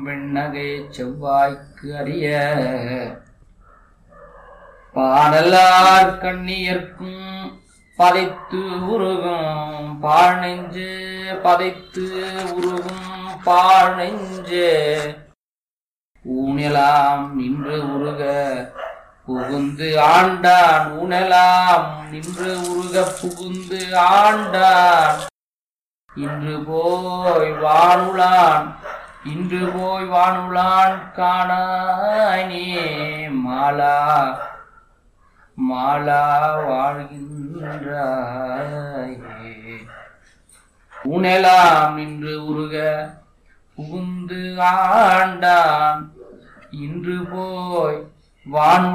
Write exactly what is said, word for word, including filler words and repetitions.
வெண்ணகை செவ்வாய்க்கு அறிய பாடலார் கண்ணியர்க்கும் பதைத்து உருகும் பாழ் நெஞ்சு பதைத்து உருகும் பாழ் நெஞ்சு ஊனெலாம் நின்று உருக புகுந்து ஆண்டான் ஊனெலாம் நின்று உருக புகுந்து ஆண்டான் இன்று போய் வானுலான் இன்று போய் வானுலான் காணானே மாலா மாலா வாழ்கின்றாயே ஊனெலாம் நின்று உருக புகுந்து ஆண்டான் இன்று போய் வானு